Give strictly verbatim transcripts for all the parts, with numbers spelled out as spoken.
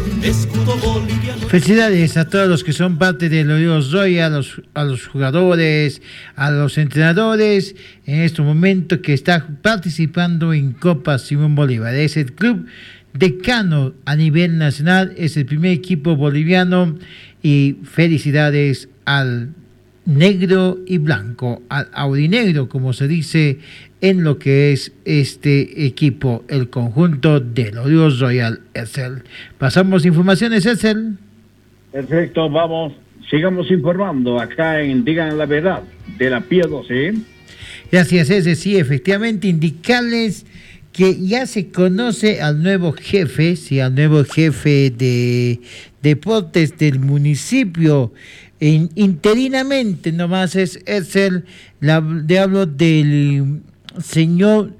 escudo boliviano. Felicidades a todos los que son parte del Oruro Royal, a los, a los jugadores, a los entrenadores, en este momento que está participando en Copa Simón Bolívar. Es el club decano a nivel nacional, es el primer equipo boliviano y felicidades al negro y blanco, al aurinegro, como se dice en lo que es este equipo, el conjunto del Oruro Royal Edsel. Pasamos informaciones, Edsel. Perfecto, vamos, sigamos informando acá en Digan la Verdad de la Pía doce. Gracias, Edsel. Sí, efectivamente, indicarles que ya se conoce al nuevo jefe, sí, al nuevo jefe de deportes del municipio. In, interinamente nomás es, es el, la, de hablo del señor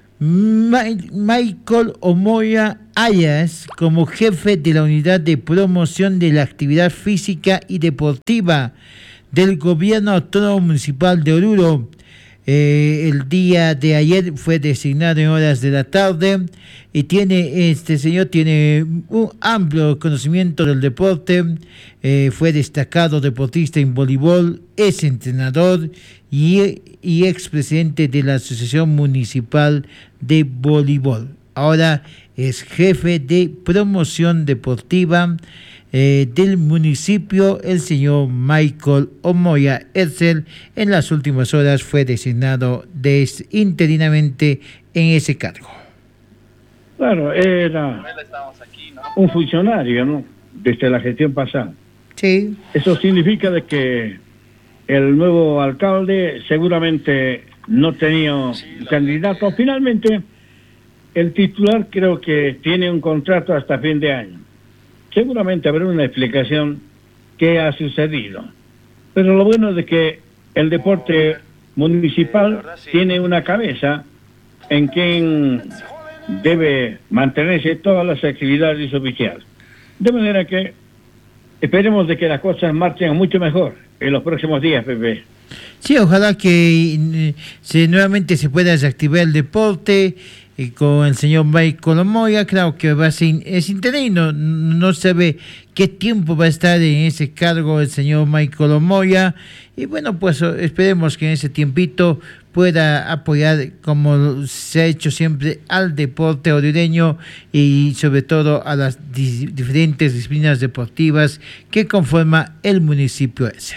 Ma, Michael Omoya Ayas como jefe de la unidad de promoción de la actividad física y deportiva del gobierno autónomo municipal de Oruro. Eh, el día de ayer fue designado en horas de la tarde y tiene este señor tiene un amplio conocimiento del deporte, eh, fue destacado deportista en voleibol, es entrenador y, y expresidente de la Asociación Municipal de Voleibol. Ahora es jefe de promoción deportiva Eh, del municipio, el señor Michael Omoya Edsel. En las últimas horas fue designado des, interinamente en ese cargo. Claro, era un funcionario, ¿no? Desde la gestión pasada. Sí. Eso significa de que el nuevo alcalde seguramente no tenía candidato. Finalmente, el titular creo que tiene un contrato hasta fin de año. Seguramente habrá una explicación qué ha sucedido. Pero lo bueno es de que el deporte municipal tiene una cabeza en quien debe mantenerse todas las actividades oficiales. De manera que esperemos de que las cosas marchen mucho mejor en los próximos días, Pepe. Sí, ojalá que se, nuevamente se pueda reactivar el deporte. Y con el señor Michael Omoya, claro que va a ser, es interino, no, no sabe qué tiempo va a estar en ese cargo el señor Michael Omoya, y bueno, pues esperemos que en ese tiempito pueda apoyar, como se ha hecho siempre, al deporte oriureño y sobre todo a las di- diferentes disciplinas deportivas que conforma el municipio ese.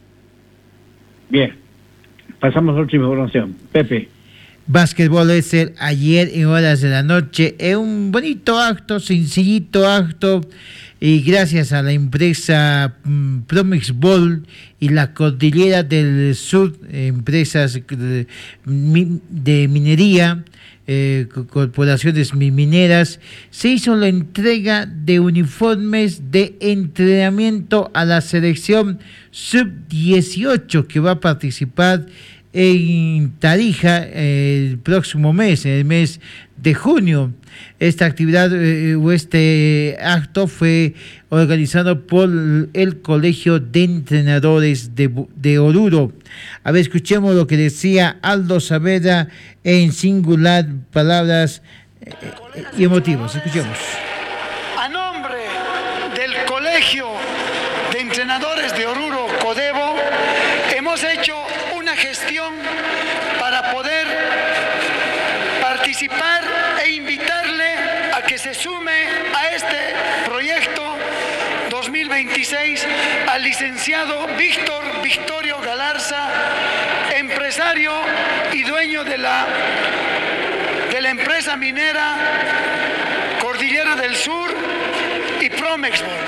Bien, pasamos a la última información. Pepe. Básquetbol es el ayer en horas de la noche, en un bonito acto, sencillito acto, y gracias a la empresa um, Promexbol y la Cordillera del Sur, empresas de, de minería, eh, corporaciones mineras, se hizo la entrega de uniformes de entrenamiento a la selección sub dieciocho que va a participar en Tarija eh, el próximo mes, en el mes de junio. Esta actividad eh, o este acto fue organizado por el Colegio de Entrenadores de, de Oruro. A ver, escuchemos lo que decía Aldo Saavedra en singular, palabras eh, y emotivos. Escuchemos. A nombre del Colegio de Entrenadores de Oruro, Codevo, hemos hecho una gestión para poder participar e invitarle a que se sume a este proyecto dos mil veintiséis al licenciado Víctor Victorio Galarza, empresario y dueño de la, de la empresa minera Cordillera del Sur y Promexbol.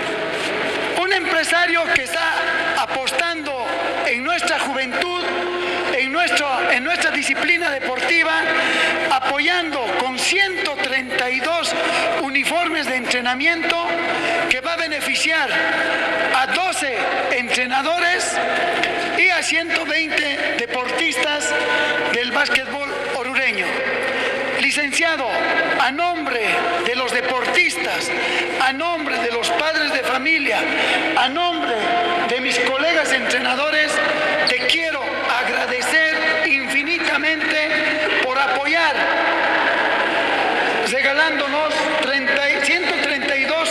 Un empresario que está apostando en nuestra juventud, en, nuestro, en nuestra disciplina deportiva, apoyando con ciento treinta y dos uniformes de entrenamiento que va a beneficiar a doce entrenadores y a ciento veinte deportistas del básquetbol orureño. Licenciado, a nombre de los deportistas, a nombre de los padres de familia, a nombre de mis colegas entrenadores, te quiero agradecer infinitamente por apoyar, regalándonos ciento treinta y dos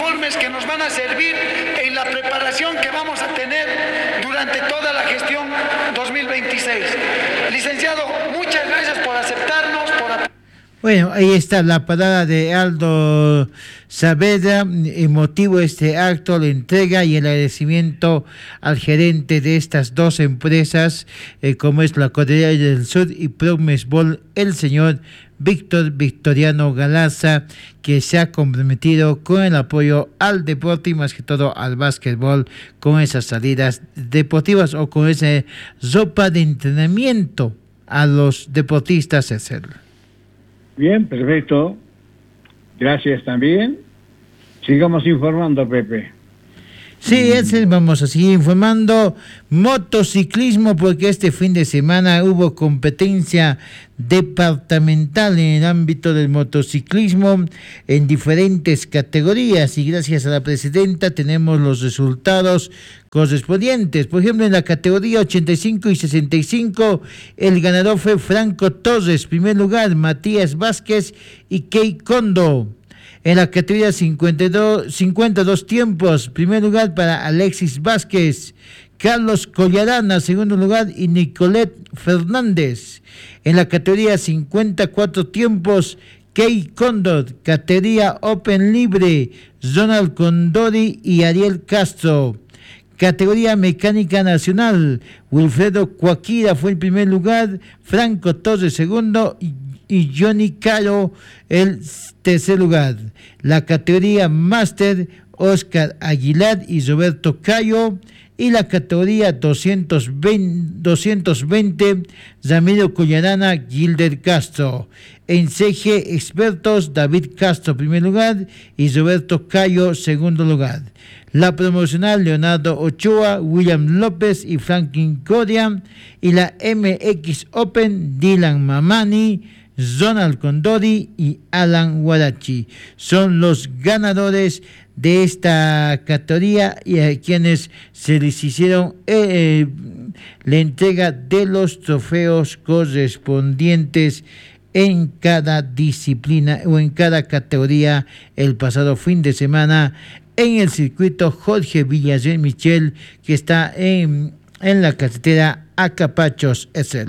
informes que nos van a servir en la preparación que vamos a tener durante toda la gestión dos mil veintiséis. Licenciado, muchas gracias por aceptarnos, por... Bueno, ahí está la palabra de Aldo Saavedra, emotivo este acto, la entrega y el agradecimiento al gerente de estas dos empresas, eh, como es la Cordillera del Sur y Promesbol, el señor Víctor Victoriano Galarza, que se ha comprometido con el apoyo al deporte y más que todo al básquetbol, con esas salidas deportivas o con esa ropa de entrenamiento a los deportistas, etcétera. Bien, perfecto. Gracias también. Sigamos informando, Pepe. Sí, ese vamos a seguir informando. Motociclismo, porque este fin de semana hubo competencia departamental en el ámbito del motociclismo en diferentes categorías y gracias a la presidenta tenemos los resultados correspondientes. Por ejemplo, en la categoría ochenta y cinco y sesenta y cinco, el ganador fue Franco Torres, primer lugar, Matías Vázquez y Kei Kondo. En la categoría cincuenta y dos, cincuenta y dos tiempos, primer lugar para Alexis Vázquez, Carlos Collarana, segundo lugar, y Nicolette Fernández. En la categoría cincuenta y cuatro tiempos, Kei Kondo, categoría Open Libre, Ronald Condori y Ariel Castro. Categoría Mecánica Nacional, Wilfredo Cuaquira fue el primer lugar, Franco Torres segundo y y Johnny Caro el tercer lugar. La categoría Máster, Oscar Aguilar y Roberto Cayo. Y la categoría doscientos veinte, Ramiro Collarana, Gilder Castro. En C G Expertos, David Castro, primer lugar, y Roberto Cayo, segundo lugar. La promocional, Leonardo Ochoa, William López y Franklin Coria. Y la M X Open, Dylan Mamani, Ronald Condori y Alan Guarachi son los ganadores de esta categoría y a quienes se les hicieron eh, la entrega de los trofeos correspondientes en cada disciplina o en cada categoría el pasado fin de semana en el circuito Jorge Villarreal Michel, que está en, en la carretera Acapachos Esel.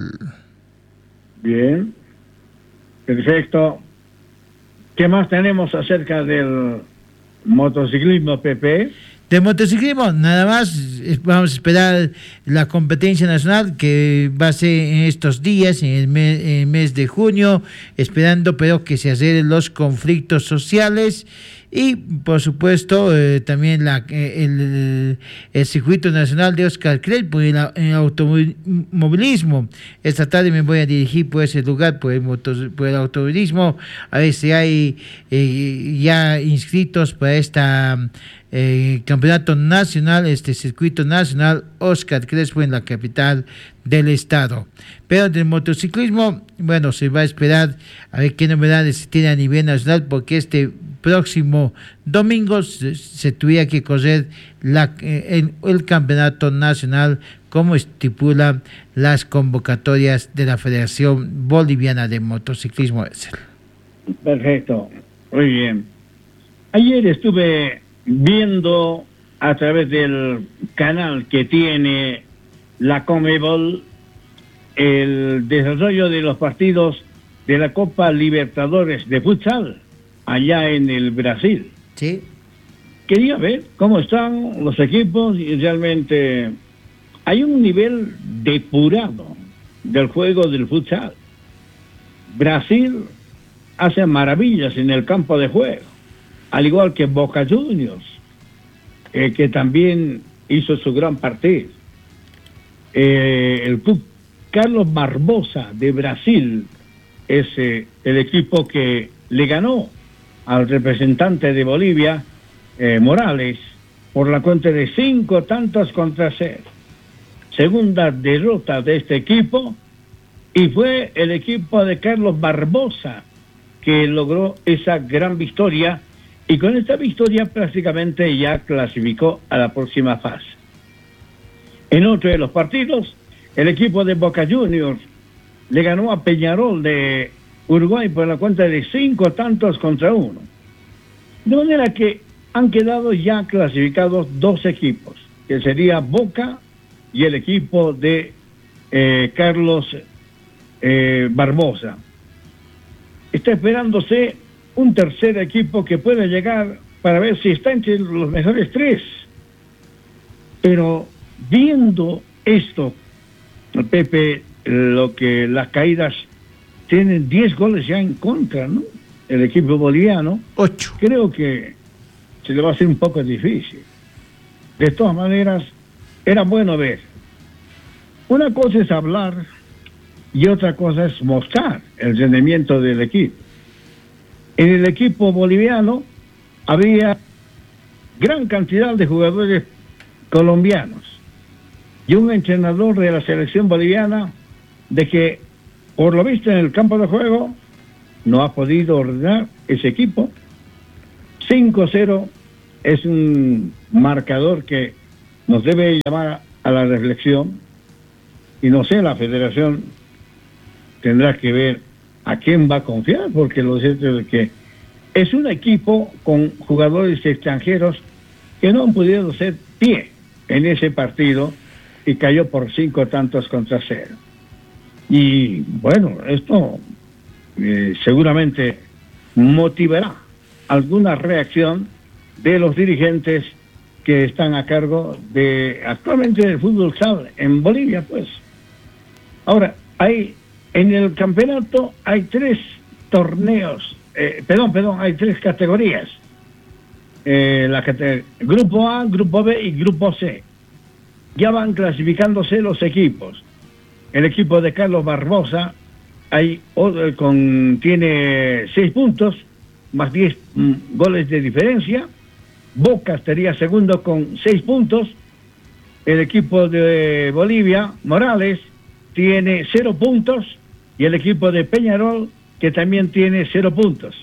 Bien. Perfecto. ¿Qué más tenemos acerca del motociclismo, Pepe? De motociclismo, nada más, vamos a esperar la competencia nacional que va a ser en estos días, en el mes, en el mes de junio, esperando pero que se aceleren los conflictos sociales y por supuesto eh, también la, eh, el, el circuito nacional de Oscar Creel por el, el automovilismo. Esta tarde me voy a dirigir por ese lugar, por el, motor, por el automovilismo, a ver si hay eh, ya inscritos para esta Eh, campeonato nacional, este circuito nacional Oscar Crespo en la capital del estado. Pero del motociclismo, bueno, se va a esperar a ver qué novedades se tiene a nivel nacional, porque este próximo domingo se, se tuviera que correr la, eh, el, el campeonato nacional como estipula las convocatorias de la Federación Boliviana de Motociclismo. Perfecto, muy bien. Ayer estuve viendo a través del canal que tiene la Conmebol el desarrollo de los partidos de la Copa Libertadores de futsal allá en el Brasil. Sí. Quería ver cómo están los equipos y realmente hay un nivel depurado del juego del futsal. Brasil hace maravillas en el campo de juego, al igual que Boca Juniors, eh, que también hizo su gran partido. Eh, el club Carlos Barbosa de Brasil es eh, el equipo que le ganó al representante de Bolivia, eh, Morales, por la cuenta de cinco tantos contra cero. Segunda derrota de este equipo, y fue el equipo de Carlos Barbosa que logró esa gran victoria, y con esta victoria prácticamente ya clasificó a la próxima fase. En otro de los partidos, el equipo de Boca Juniors le ganó a Peñarol de Uruguay por la cuenta de cinco tantos contra uno. De manera que han quedado ya clasificados dos equipos, que sería Boca y el equipo de eh, Carlos eh, Barbosa. Está esperándose un tercer equipo que pueda llegar para ver si está entre los mejores tres. Pero viendo esto, Pepe, lo que las caídas tienen diez goles ya en contra, ¿no? El equipo boliviano. Ocho. Creo que se le va a hacer un poco difícil. De todas maneras, era bueno ver. Una cosa es hablar y otra cosa es mostrar el rendimiento del equipo. En el equipo boliviano había gran cantidad de jugadores colombianos y un entrenador de la selección boliviana de que, por lo visto en el campo de juego, no ha podido ordenar ese equipo. cinco cero es un marcador que nos debe llamar a la reflexión, y no sé, la federación tendrá que ver a quién va a confiar, porque lo cierto es que es un equipo con jugadores extranjeros que no han podido hacer pie en ese partido y cayó por cinco tantos contra cero. Y bueno, esto eh, seguramente motivará alguna reacción de los dirigentes que están a cargo de actualmente del fútbol sala en Bolivia, pues. Ahora, hay en el campeonato hay tres torneos, eh, perdón, perdón, hay tres categorías. Eh, la cate- Grupo A, Grupo B y Grupo C. Ya van clasificándose los equipos. El equipo de Carlos Barbosa hay, con, tiene seis puntos, más diez mm, goles de diferencia. Boca estaría segundo con seis puntos. El equipo de Bolivia, Morales, tiene cero puntos. Y el equipo de Peñarol, que también tiene cero puntos.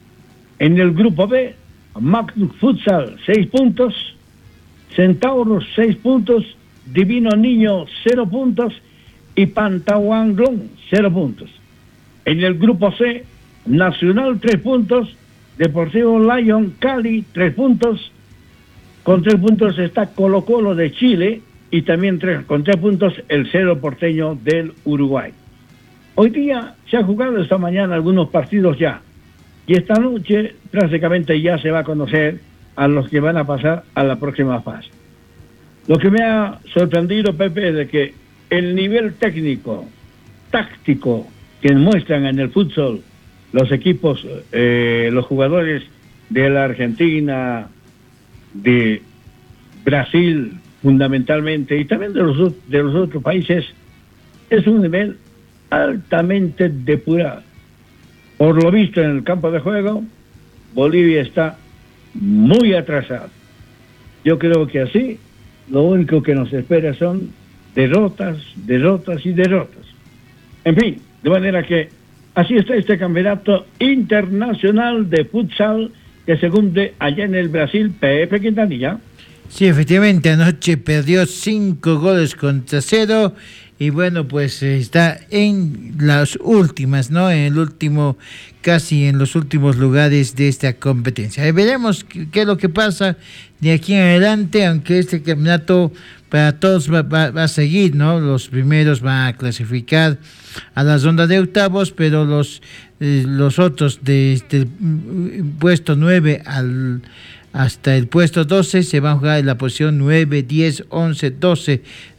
En el grupo B, Magnus Futsal, seis puntos. Centauros, seis puntos. Divino Niño, cero puntos. Y Pantahuanglón, cero puntos. En el grupo C, Nacional, tres puntos. Deportivo Lion, Cali, tres puntos. Con tres puntos está Colo Colo de Chile. Y también tres, con tres puntos el Cerro Porteño del Uruguay. Hoy día se han jugado esta mañana algunos partidos ya. Y esta noche prácticamente ya se va a conocer a los que van a pasar a la próxima fase. Lo que me ha sorprendido, Pepe, es de que el nivel técnico, táctico que muestran en el futsal los equipos, eh, los jugadores de la Argentina, de Brasil fundamentalmente, y también de los, de los otros países, es un nivel altamente depurado. Por lo visto en el campo de juego, Bolivia está muy atrasado. Yo creo que así, lo único que nos espera son derrotas, derrotas y derrotas. En fin, de manera que así está este campeonato internacional de futsal que se cumple allá en el Brasil, Pepe Quintanilla. Sí, efectivamente, anoche perdió cinco goles contra cero y bueno, pues está en las últimas, ¿no? En el último, casi en los últimos lugares de esta competencia. Veremos qué, qué es lo que pasa de aquí en adelante, aunque este campeonato para todos va, va, va a seguir, ¿no? Los primeros van a clasificar a la ronda de octavos, pero los, eh, los otros de este puesto nueve al hasta el puesto doce se van a jugar en la posición nueve, diez, once, doce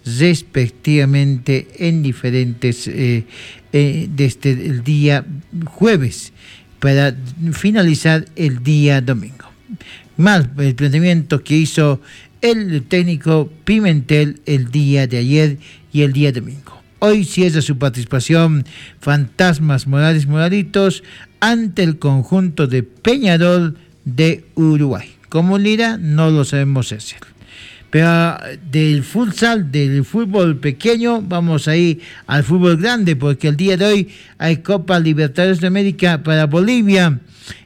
respectivamente en diferentes eh, eh, desde el día jueves para finalizar el día domingo. Mal el planteamiento que hizo el técnico Pimentel el día de ayer y el día domingo. Hoy cierra su participación Fantasmas Morales Moralitos ante el conjunto de Peñarol de Uruguay. ¿Cómo lira? No lo sabemos hacer. Pero del futsal, del fútbol pequeño, vamos a ir al fútbol grande, porque el día de hoy hay Copa Libertadores de América para Bolivia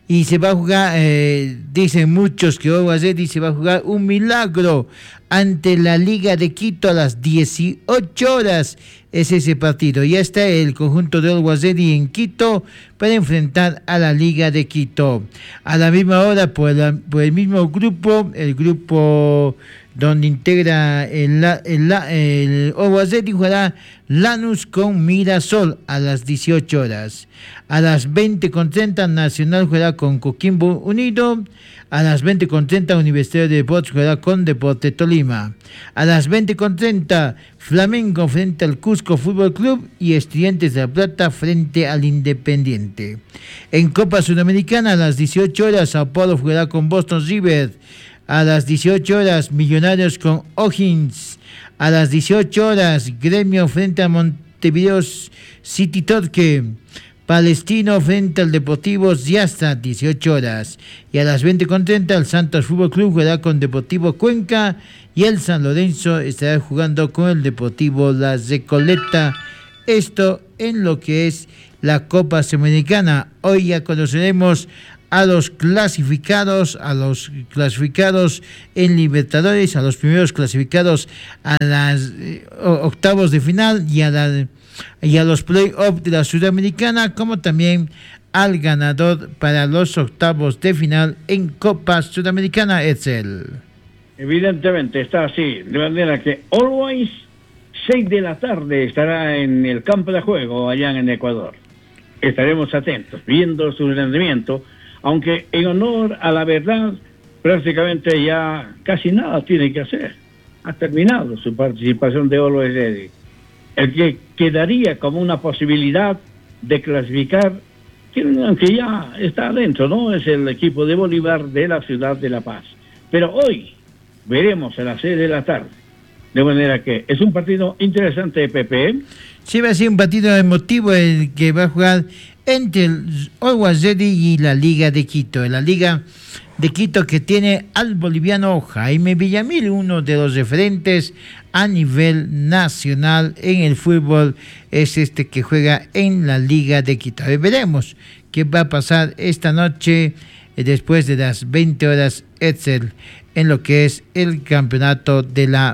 y se va a jugar, eh, dicen muchos que Oro Guasetti se va a jugar un milagro ante la Liga de Quito a las dieciocho horas. Es ese partido. Ya está el conjunto de Oro Guasetti en Quito para enfrentar a la Liga de Quito. A la misma hora, por, la, por el mismo grupo, el grupo donde integra el, el, el Oro Guasetti, jugará Lanús con Mirasol a las dieciocho horas. A las veinte con treinta Nacional jugará con Coquimbo Unido. A las veinte con treinta Universitario de Deportes jugará con Deportes Tolima. A las veinte con treinta Flamengo frente al Cusco Fútbol Club y Estudiantes de La Plata frente al Independiente. En Copa Sudamericana a las dieciocho horas Sao Paulo jugará con Boston River. A las dieciocho horas Millonarios con O'Higgins. A las dieciocho horas Gremio frente a Montevideo City Torque. Palestino frente al Deportivo Ziasta, dieciocho horas. Y a las veinte con treinta el Santos Fútbol Club jugará con Deportivo Cuenca y el San Lorenzo estará jugando con el Deportivo La Recoleta. Esto en lo que es la Copa Sudamericana. Hoy ya conoceremos a los clasificados, a los clasificados en Libertadores, a los primeros clasificados a las eh, octavos de final y a la y a los play-offs de la Sudamericana, como también al ganador para los octavos de final en Copa Sudamericana, Edsel. Evidentemente está así, de manera que Always, seis de la tarde, estará en el campo de juego allá en Ecuador. Estaremos atentos, viendo su rendimiento, aunque en honor a la verdad, prácticamente ya casi nada tiene que hacer. Ha terminado su participación de Always Ready. El que quedaría como una posibilidad de clasificar, aunque ya está adentro, ¿no? Es el equipo de Bolívar de la ciudad de La Paz. Pero hoy veremos a las seis de la tarde. De manera que es un partido interesante, Pepe. Sí, va a ser un partido emotivo el que va a jugar entre el Oro Guasetti y la Liga de Quito. La Liga de Quito que tiene al boliviano Jaime Villamil, uno de los referentes a nivel nacional en el fútbol, es este que juega en la Liga de Quito. A ver, veremos qué va a pasar esta noche eh, después de las veinte horas Edsel en lo que es el campeonato de la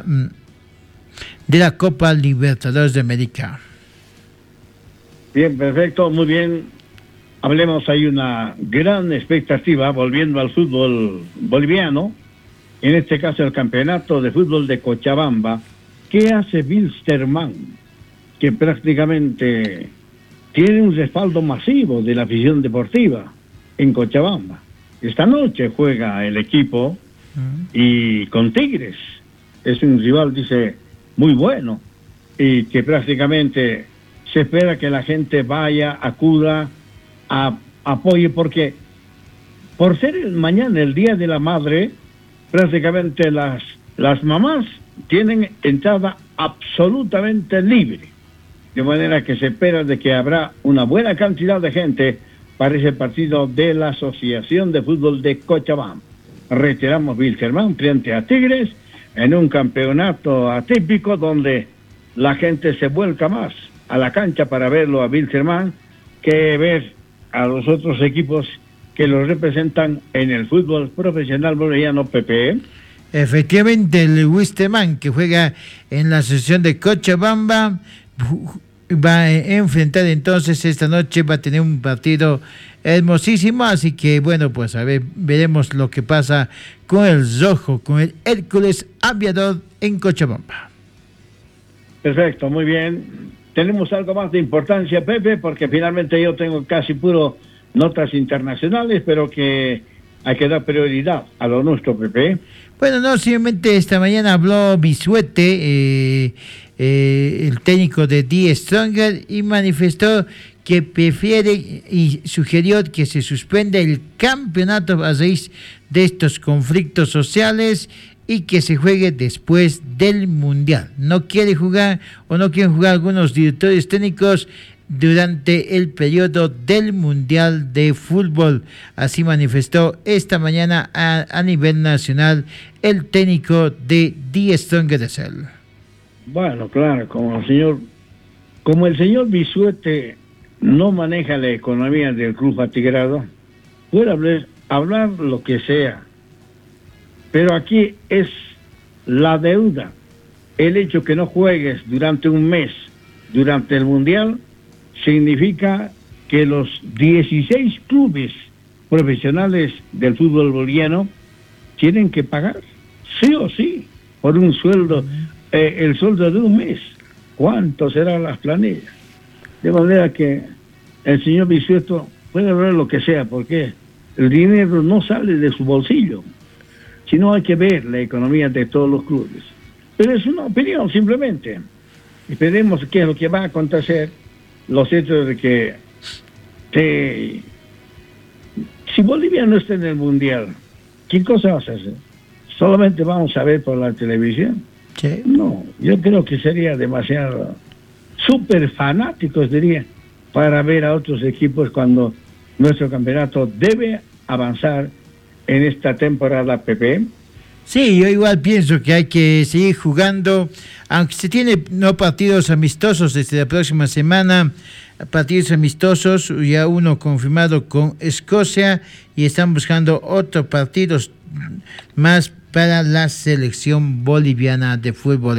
de la Copa Libertadores de América. Bien, perfecto, muy bien. Hablemos, hay una gran expectativa, volviendo al fútbol boliviano, en este caso el campeonato de fútbol de Cochabamba. ¿Qué hace Wilstermann? Que prácticamente tiene un respaldo masivo de la afición deportiva en Cochabamba. Esta noche juega el equipo y con Tigres. Es un rival, dice, muy bueno, y que prácticamente se espera que la gente vaya, acuda, a, apoye, porque por ser el, mañana el Día de la Madre, prácticamente las, las mamás tienen entrada absolutamente libre, de manera que se espera de que habrá una buena cantidad de gente para ese partido de la Asociación de Fútbol de Cochabamba. Reiteramos, Wilstermann frente a Tigres en un campeonato atípico donde la gente se vuelca más a la cancha para verlo a Wilstermann que ver a los otros equipos que los representan en el fútbol profesional boliviano, Pepe. Efectivamente, el Wilstermann, que juega en la Asociación de Cochabamba, va a enfrentar entonces esta noche, va a tener un partido hermosísimo, así que bueno, pues a ver, veremos lo que pasa con el Rojo, con el Hércules Aviador en Cochabamba. Perfecto, muy bien. Tenemos algo más de importancia, Pepe, porque finalmente yo tengo casi puro notas internacionales, pero que hay que dar prioridad a lo nuestro, Pepe. Bueno, no, simplemente esta mañana habló Bisuete, eh, eh, el técnico de Die Stronger, y manifestó que prefiere y sugirió que se suspenda el campeonato a raíz de estos conflictos sociales y que se juegue después del Mundial. No quiere jugar o no quieren jugar algunos directores técnicos durante el periodo del Mundial de Fútbol. Así manifestó esta mañana a, a nivel nacional el técnico de Die Stronger S L. Bueno, claro, como el señor, como el señor Bisuete no maneja la economía del club atigrado, puede hablar, hablar lo que sea, pero aquí es la deuda. El hecho que no juegues durante un mes, durante el Mundial, significa que los dieciséis clubes profesionales del fútbol boliviano tienen que pagar, sí o sí, por un sueldo, eh, el sueldo de un mes. ¿Cuánto serán las planillas? De manera que el señor Bisueto puede hablar lo que sea, porque el dinero no sale de su bolsillo, sino hay que ver la economía de todos los clubes. Pero es una opinión simplemente. Esperemos qué es lo que va a acontecer. Los hechos de que, que si Bolivia no está en el Mundial, ¿qué cosa vas a hacer? ¿Solamente vamos a ver por la televisión? Sí. No, yo creo que sería demasiado súper fanáticos, diría, para ver a otros equipos cuando nuestro campeonato debe avanzar en esta temporada, Pepe. Sí, yo igual pienso que hay que seguir jugando, aunque se tiene no partidos amistosos desde la próxima semana, partidos amistosos, ya uno confirmado con Escocia, y están buscando otros partidos más para la selección boliviana de fútbol.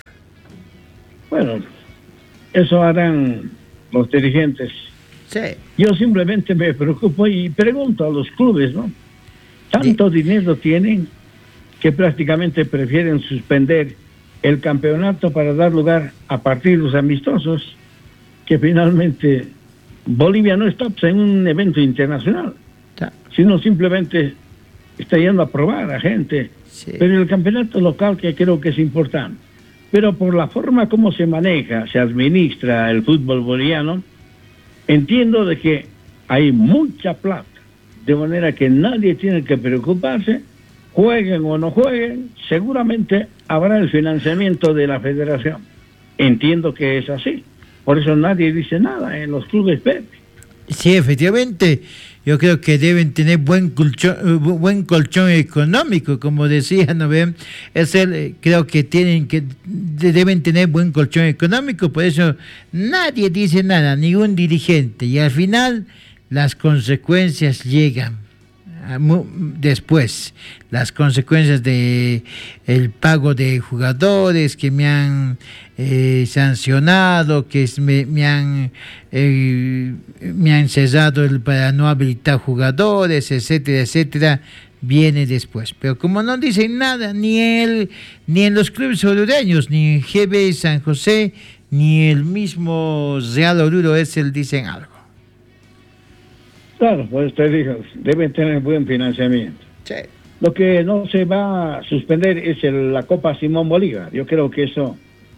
Bueno, eso harán los dirigentes. Sí. Yo simplemente me preocupo y pregunto a los clubes, ¿no? Tanto sí. dinero tienen que prácticamente prefieren suspender el campeonato para dar lugar a partidos amistosos, que finalmente Bolivia no está pues, en un evento internacional, sí. sino simplemente está yendo a probar a gente. Sí. Pero el campeonato local, que creo que es importante, pero por la forma como se maneja, se administra el fútbol boliviano, entiendo de que hay mucha plata, de manera que nadie tiene que preocuparse. Jueguen o no jueguen, seguramente habrá el financiamiento de la federación. Entiendo que es así. Por eso nadie dice nada en los clubes, Pepe. Sí, efectivamente. Yo creo que deben tener buen colchón, buen colchón económico, como decía, ¿no ven? Es el, creo que tienen que deben tener buen colchón económico, por eso nadie dice nada, ningún dirigente, y al final las consecuencias llegan. Después, las consecuencias de el pago de jugadores que me han eh, sancionado, que me, me han eh, me han cesado el, para no habilitar jugadores, etcétera, etcétera, viene después. Pero como no dicen nada, ni él, ni en los clubes hondureños, ni en G B San José, ni el mismo Real Oruro es el dicen algo. Claro, pues te digo, deben tener buen financiamiento. Sí. Lo que no se va a suspender es el, la Copa Simón Bolívar. Yo creo que eso,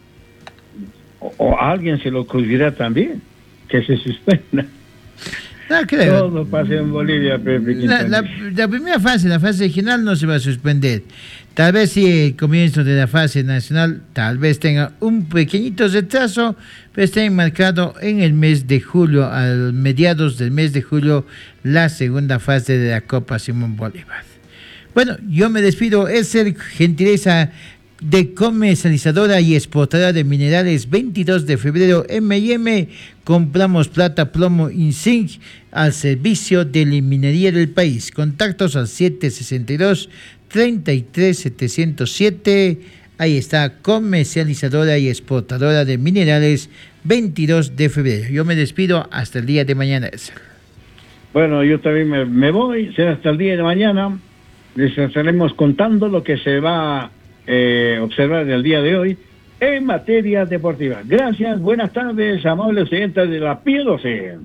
o, o a alguien se lo ocurrirá también, que se suspenda. No creo. Todo pasa en Bolivia, Pepe. La, la, la primera fase, la fase regional, no se va a suspender. Tal vez si el comienzo de la fase nacional, tal vez tenga un pequeñito retraso, pero está enmarcado en el mes de julio, a mediados del mes de julio, la segunda fase de la Copa Simón Bolívar. Bueno, yo me despido. Es el gentileza de comercializadora y exportadora de minerales veintidós de febrero, M y M. Compramos plata, plomo y zinc al servicio de la minería del país. Contactos al siete sesenta y dos, treinta y tres, setecientos siete. Ahí está, comercializadora y exportadora de minerales veintidós de febrero. Yo me despido hasta el día de mañana. Bueno, yo también me, me voy, será hasta el día de mañana. Les estaremos contando lo que se va a eh, observar el día de hoy en materia deportiva. Gracias, buenas tardes, amables oyentes de la P doce.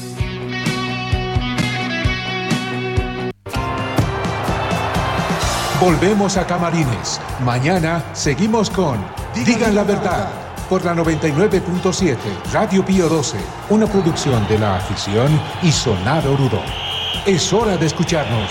Volvemos a Camarines. Mañana seguimos con Digan la Verdad por la noventa y nueve punto siete Radio Pío doce, una producción de la afición y Sonar Oruro. Es hora de escucharnos.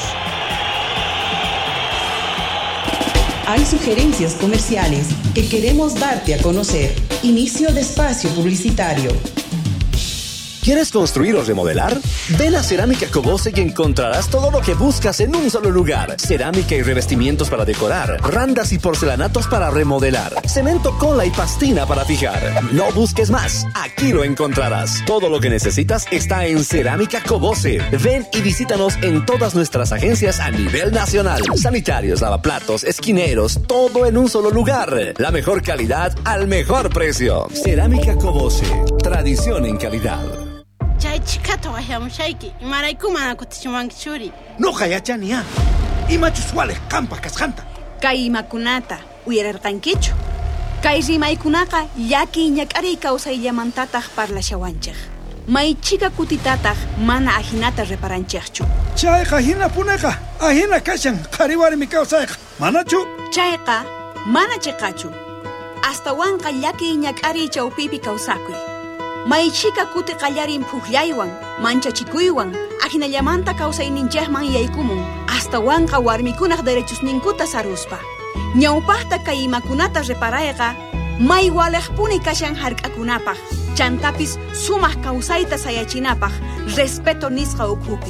Hay sugerencias comerciales que queremos darte a conocer. Inicio de espacio publicitario. ¿Quieres construir o remodelar? Ven a Cerámica Cobose y encontrarás todo lo que buscas en un solo lugar. Cerámica y revestimientos para decorar, randas y porcelanatos para remodelar, cemento, cola y pastina para fijar. No busques más, aquí lo encontrarás. Todo lo que necesitas está en Cerámica Cobose. Ven y visítanos en todas nuestras agencias a nivel nacional. Sanitarios, lavaplatos, esquineros, todo en un solo lugar. La mejor calidad al mejor precio. Cerámica Cobose, tradición en calidad. Chay chikata wahiamushaiki, imaraykuma kutichimankichuri. No hayachania. Imachuswales kampa kasjanta. Kay imakunata uyararqankichu. Kay rimaykunaqa yaki ñak'ari kawsayllamantataq parlashawanchik. Maychika kutitataq mana ahinata reparanchikchu. Chayqa hina punaqa ahina kashan qariwarmi kawsayqa. Manachu? Chayqa mana chiqachu. Astawanqa yaki ñak'ari chawpipi kawsakuy. Maychika kuti qallarin puqllaywan, manchachikuywan, ahinallamanta kawsayninchikman yaykumun, hasta wanqa warmikunaq derechosninkuta saruspa. Ñawpaqta kay imakunata reparayqa, may waliqpuni kashan hark'akunapaq, chantapis sumaq kawsayta sayachinapaq, respeto nisqa ukhupi.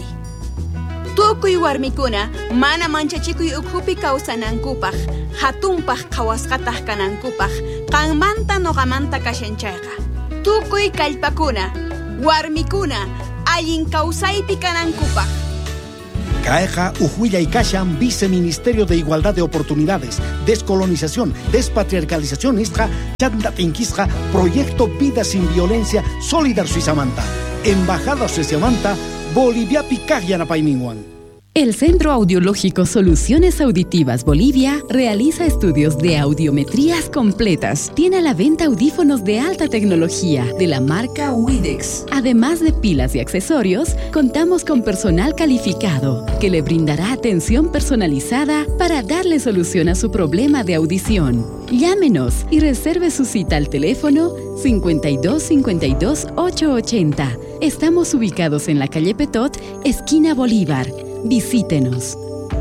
Tukuy warmikuna mana manchachikuy ukhupi kawsanankupaq, hatunpaq qhawasqataq kanankupaq, qanmanta noqamanta kashanchayqa. Tukuy kallpakuna, warmikuna, allin kawsaypi kanankupaq. Caeja Ujuilla y Kashan, Viceministerio de Igualdad de Oportunidades, Descolonización, Despatriarcalización, Isja, Chandatinquisja, Proyecto Vida Sin Violencia, Solidar Suizamanta, Embajada Suizamanta, Bolivia Picagana Paiminguan. El Centro Audiológico Soluciones Auditivas Bolivia realiza estudios de audiometrías completas. Tiene a la venta audífonos de alta tecnología de la marca Widex. Además de pilas y accesorios, contamos con personal calificado que le brindará atención personalizada para darle solución a su problema de audición. Llámenos y reserve su cita al teléfono cincuenta y dos cincuenta y dos ochocientos ochenta. Estamos ubicados en la calle Petot, esquina Bolívar. Visítenos.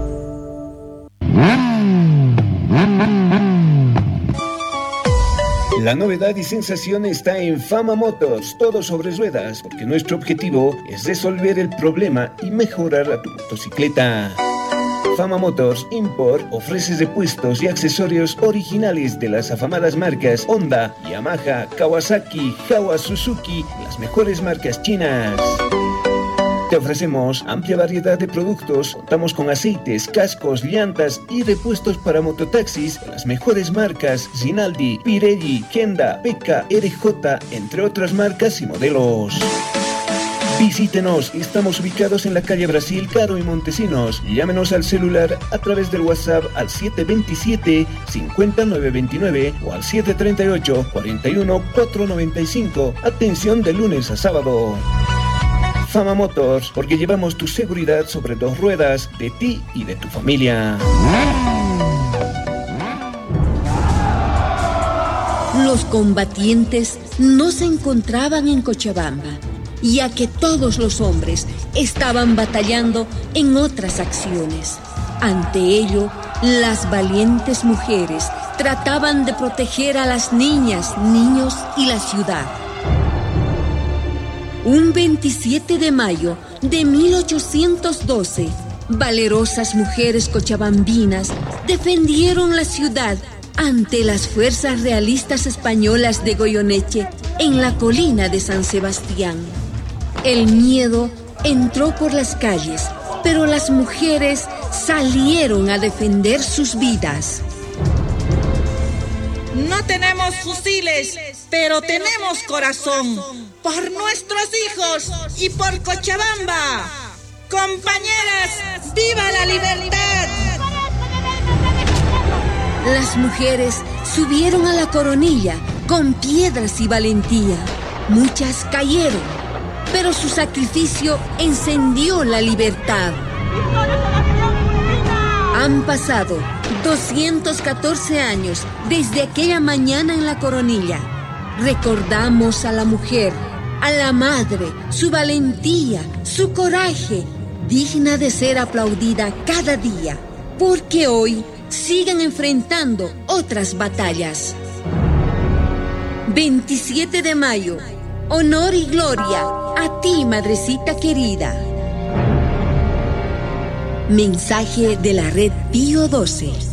La novedad y sensación está en Fama Motors, todo sobre ruedas, porque nuestro objetivo es resolver el problema y mejorar a tu motocicleta. Fama Motors Import ofrece repuestos y accesorios originales de las afamadas marcas Honda, Yamaha, Kawasaki, Jawa, Suzuki, las mejores marcas chinas. Te ofrecemos amplia variedad de productos, contamos con aceites, cascos, llantas y repuestos para mototaxis de las mejores marcas Rinaldi, Pirelli, Kenda, Peka, R J, entre otras marcas y modelos. Visítenos, estamos ubicados en la calle Brasil, Caro y Montesinos. Llámenos al celular a través del WhatsApp al siete dos siete, cinco nueve dos nueve o al siete tres ocho, cuatro uno, cuatro nueve cinco. Atención de lunes a sábado. Fama Motors, porque llevamos tu seguridad sobre dos ruedas, de ti y de tu familia. Los combatientes no se encontraban en Cochabamba, ya que todos los hombres estaban batallando en otras acciones. Ante ello, las valientes mujeres trataban de proteger a las niñas, niños y la ciudad. Un veintisiete de mayo de mil ochocientos doce, valerosas mujeres cochabambinas defendieron la ciudad ante las fuerzas realistas españolas de Goyeneche en la colina de San Sebastián. El miedo entró por las calles, pero las mujeres salieron a defender sus vidas. No tenemos fusiles, pero tenemos corazón. Por nuestros hijos y por Cochabamba. Compañeras, ¡viva la libertad! Las mujeres subieron a la coronilla con piedras y valentía. Muchas cayeron, pero su sacrificio encendió la libertad. Han pasado doscientos catorce años desde aquella mañana en la coronilla. Recordamos a la mujer, a la madre, su valentía, su coraje, digna de ser aplaudida cada día, porque hoy siguen enfrentando otras batallas. veintisiete de mayo, Honor y gloria a ti, madrecita querida. Mensaje de la red Pío doce.